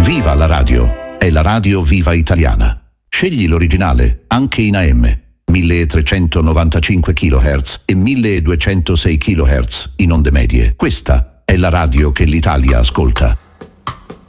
Viva la radio! È la radio viva italiana. Scegli l'originale, anche in AM. 1395 kHz e 1206 kHz in onde medie. Questa è la radio che l'Italia ascolta.